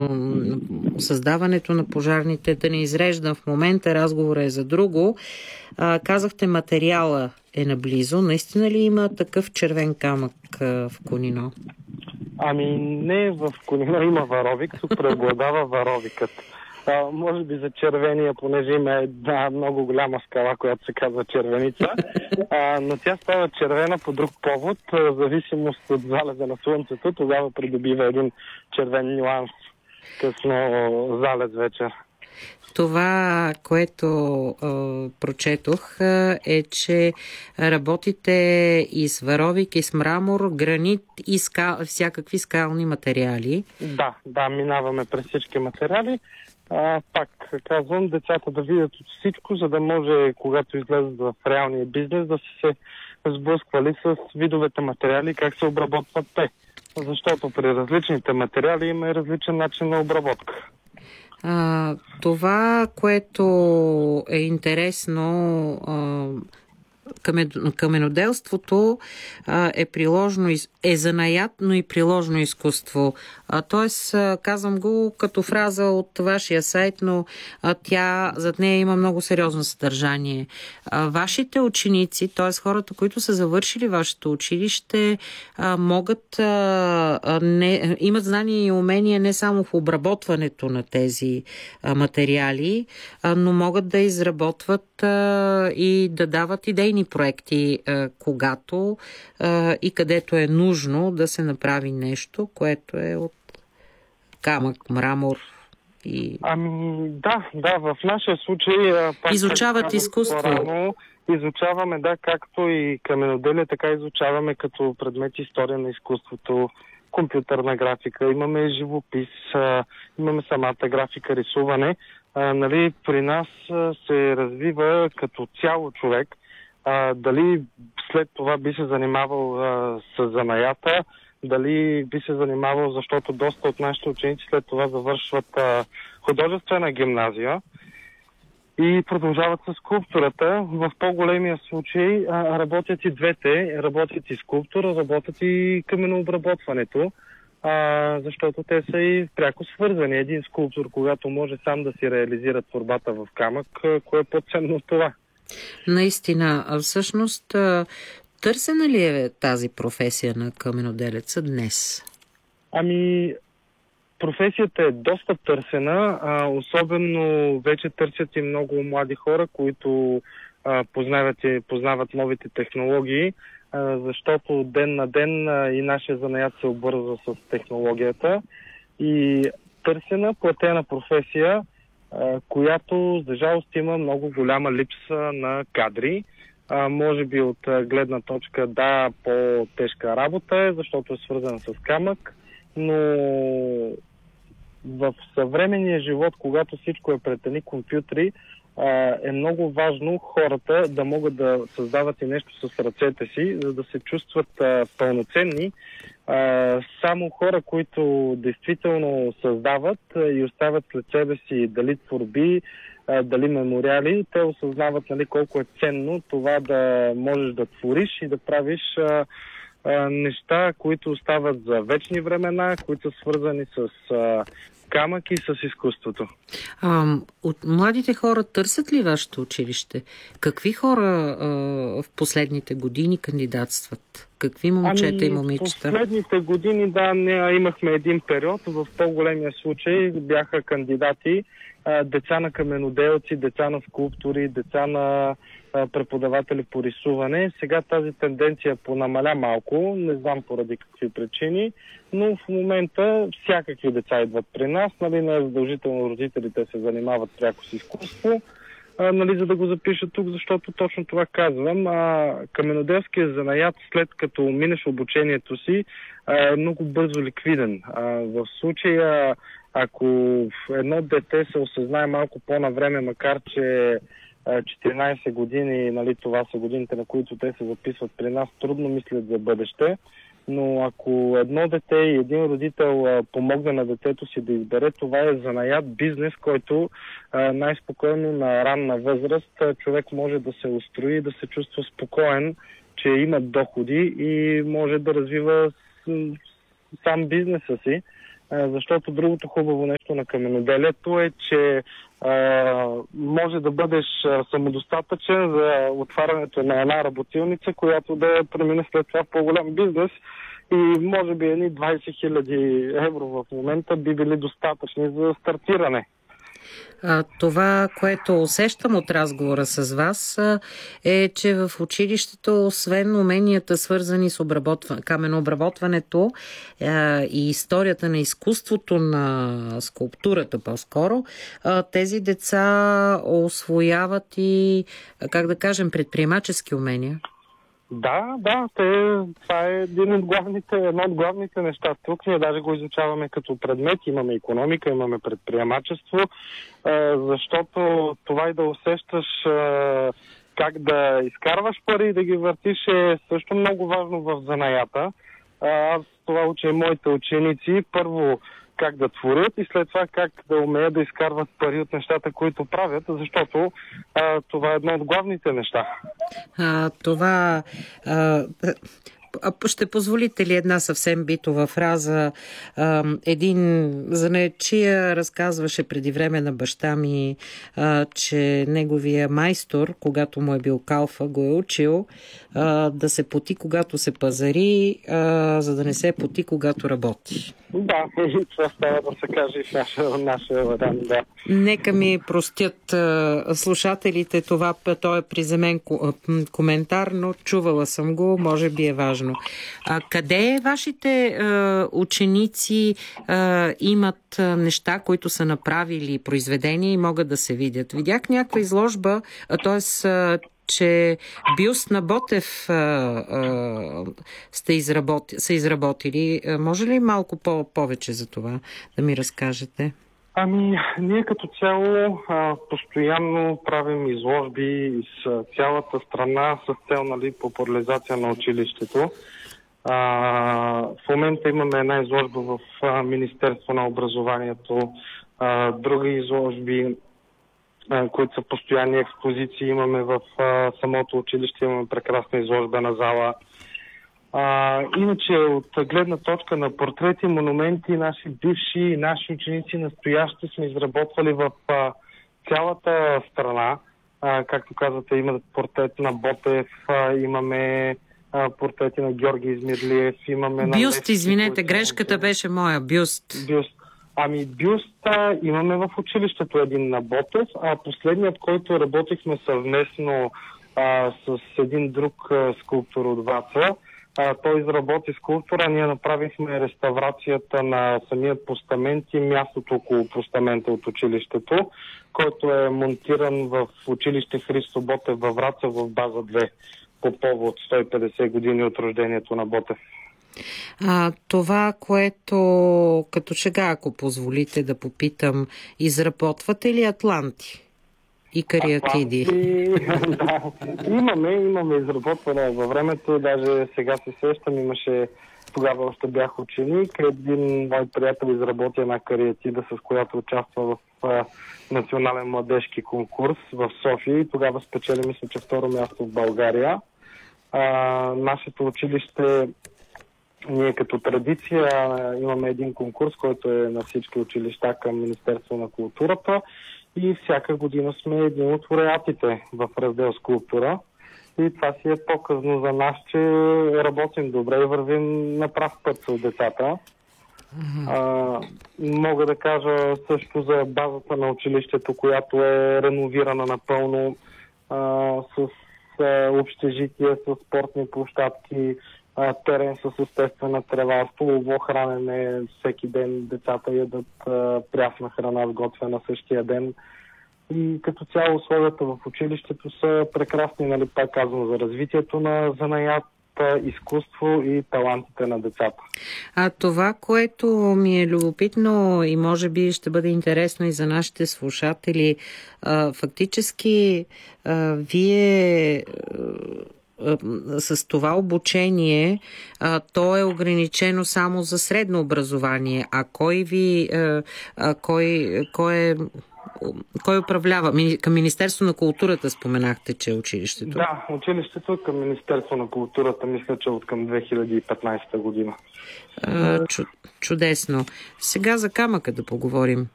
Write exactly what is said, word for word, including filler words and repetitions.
създаването на пожарните, да не изреждам в момента, разговора е за друго. А, казахте, материала е наблизо. Наистина ли има такъв червен камък а, в Кунино? Ами не, в Кунино има варовик, тук преобладава варовикът. А, може би за червения, понеже има една много голяма скала, която се казва червеница, а, но тя става червена по друг повод, в зависимост от залеза на слънцето, тогава придобива един червен нюанс късно залез вечер. Това, което е, прочетох, е, че работите и с варовик, и с мрамор, гранит и скал, всякакви скални материали. Да, да, минаваме през всички материали. А, пак казвам, децата да видят от всичко, за да може, когато излезат в реалния бизнес, да са се сблъсквали с видовете материали, как се обработват те. Защото при различните материали има различен начин на обработка. А, това, което е интересно, а, каменоделството а, е приложно, е занаят, но и приложно изкуство. А, тоест, а, казвам го като фраза от вашия сайт, но а, тя, зад нея има много сериозно съдържание. А, вашите ученици, т.е. хората, които са завършили вашето училище, а, могат а, не, имат знания и умения не само в обработването на тези а, материали, а, но могат да изработват а, и да дават идейни проекти, когато и където е нужно да се направи нещо, което е от камък, мрамор и... Ами да, да, в нашия случай... Пак изучават изкуство. По-рано, изучаваме, да, както и каменоделие, така изучаваме като предмет история на изкуството, компютърна графика, имаме живопис, имаме самата графика, рисуване. А, нали, при нас се развива като цяло човек. А, дали след това би се занимавал а, с занаята, дали би се занимавал, защото доста от нашите ученици след това завършват а, художествена гимназия и продължават с скулптурата. В по-големия случай а, работят и двете, работят и скулптура, работят и каменообработването, а, защото те са и пряко свързани. Един скулптор, когато може сам да си реализира творбата в камък, кое е по-ценно от това? Наистина, а всъщност търсена ли е тази професия на каменоделеца днес? Ами, професията е доста търсена, а, особено вече търсят и много млади хора, които а, познават, и, познават новите технологии, а, защото ден на ден а, и нашия занаят се обвързва с технологията. И търсена, платена професия, която, за жалост, има много голяма липса на кадри. А, може би от гледна точка, да, по-тежка работа е, защото е свързана с камък, но в съвременния живот, когато всичко е пред едни компютри, а, е много важно хората да могат да създават и нещо с ръцете си, за да се чувстват а, пълноценни. Uh, само хора, които действително създават uh, и оставят след себе си дали творби, uh, дали мемориали, те осъзнават, нали, колко е ценно това да можеш да твориш и да правиш uh, uh, неща, които остават за вечни времена, които са свързани с uh, камък и с изкуството. А, от младите хора търсят ли вашето училище? Какви хора а, в последните години кандидатстват? Какви момчета ами, и момичета? В последните години, да, не, имахме един период. В по-големия случай бяха кандидати а, деца на каменоделци, деца на скулптори, деца на а, преподаватели по рисуване. Сега тази тенденция понамаля малко, не знам поради какви причини, но в момента всякакви деца идват при нас. Нали, не е задължително родителите се занимават пряко с изкуство, а, нали, за да го запишат тук, защото точно това казвам. А, каменоделският занаят, след като минеш обучението си, а, е много бързо ликвиден. А, в случая, ако едно дете се осъзнае малко по-навреме, макар че четиринайсет години, нали, това са годините, на които те се записват при нас, трудно мислят за бъдеще, но ако едно дете и един родител а, помогне на детето си да избере, това е занаят, бизнес, който а, най-спокойно на ранна възраст а, човек може да се устрои, да се чувства спокоен, че има доходи и може да развива с, сам бизнеса си. Защото другото хубаво нещо на каменоделието е, че а, може да бъдеш самодостатъчен за отварянето на една работилница, която да премине след това в по-голям бизнес. И може би едни двайсет хиляди евро в момента би били достатъчни за стартиране. А, това, което усещам от разговора с вас, е, че в училището, освен уменията, свързани с обработва... каменообработването а, и историята на изкуството на скулптурата по-скоро, а, тези деца освояват и, как да кажем, предприемачески умения. Да, да, те, това е един от главните, едно от главните неща. Тук ние даже го изучаваме като предмет. Имаме икономика, имаме предприемачество, защото това и да усещаш как да изкарваш пари и да ги въртиш е също много важно в занаята. Аз това уча и моите ученици. Първо как да творят и след това как да умеят да изкарват пари от нещата, които правят, защото а, това е едно от главните неща. А, това... А... Ще позволите ли една съвсем битова фраза? Един занаятчия разказваше преди време на баща ми, че неговия майстор, когато му е бил калфа, го е учил да се поти, когато се пазари, за да не се поти, когато работи. Да, и това става да се каже и в нашия, нашия вариант, да. Нека ми простят слушателите това, той е приземен коментар, но чувала съм го, може би е важно. А, къде вашите а, ученици а, имат а, неща, които са направили произведения и могат да се видят? Видях някаква изложба, т.е. че бюст на Ботев а, а, сте изработи, са изработили. А, може ли малко по-повече за това да ми разкажете? Ами, ние като цяло а, постоянно правим изложби из цялата страна с цел, нали, популяризация на училището. А, в момента имаме една изложба в а, Министерство на образованието, а, други изложби, а, които са постоянни експозиции. Имаме в а, самото училище, имаме прекрасна изложбена зала. А, иначе от гледна точка на портрети, монументи, наши бивши и наши ученици настоящи сме изработвали в а, цялата страна. А, както казвате, има портрет на Ботев, а, имаме а, портрети на Георги Измирлиев, имаме... Бюст, извинете, грешката беше моя, бюст. Бюст. Ами бюст а, имаме в училището един на Ботев, а последният, който работихме съвместно а, с един друг а, скулптор от Ваца, А, той изработи скулптура, ние направихме реставрацията на самият постамент и мястото около постамента от училището, който е монтиран в училище Христо Ботев във Враца в база две по повод сто и петдесет години от рождението на Ботев. А, това, което като шега, ако позволите да попитам, изработвате ли атланти и кариатиди? Да, имаме, имаме изработване във времето, даже сега се сещам, имаше, тогава още бях ученик, един мой приятел изработи една кариатида, с която участва в а, национален младежки конкурс в София и тогава спечели, мисля, че второ място в България. А, нашето училище, ние като традиция имаме един конкурс, който е на всички училища към Министерство на културата и всяка година сме един от лауреатите в раздел скулптура. И това си е показно за нас, че работим добре и вървим на прав път с децата. Mm-hmm. А, мога да кажа също за базата на училището, която е реновирана напълно а, с а, общежития, с спортни площадки, а, терен с естествена трева, столово хранене. Всеки ден децата ядат а, прясна храна, сготвена същия ден. И като цяло условията в училището са прекрасни, нали, пак казвам, за развитието на занаята, изкуство и талантите на децата. А това, което ми е любопитно и може би ще бъде интересно и за нашите слушатели, а, фактически а, вие а, с това обучение, а, то е ограничено само за средно образование. А кой ви, а, а, кой, кой е кой управлява? Към Министерство на културата споменахте, че е училището. Да, училището е към Министерство на културата, мисля, че от към две хиляди и петнадесета година. А, чу, чудесно. Сега за камъка да поговорим.